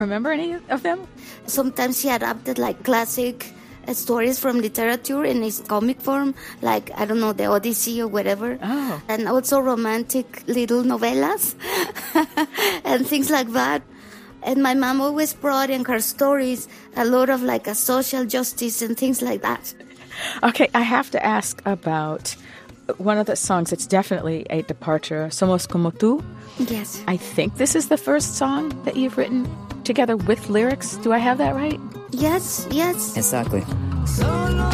Remember any of them? Sometimes he adapted like classic stories from literature in his comic form, like, I don't know, the Odyssey or whatever. Oh. And also romantic little novellas and things like that. And my mom always brought in her stories a lot of like a social justice and things like that. Okay, I have to ask about one of the songs that's definitely a departure, Somos Como Tú. Yes. I think this is the first song that you've written together with lyrics. Do I have that right? Yes, yes. Exactly.